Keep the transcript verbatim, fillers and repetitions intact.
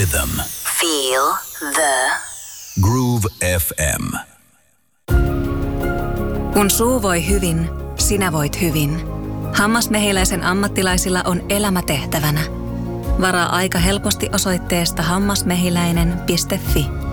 rhythm. Feel the Groove F M. Kun suu voi hyvin, sinä voit hyvin. Hammasmehiläisen ammattilaisilla on elämä tehtävänä. Varaa aika helposti osoitteesta hammasmehiläinen piste fi.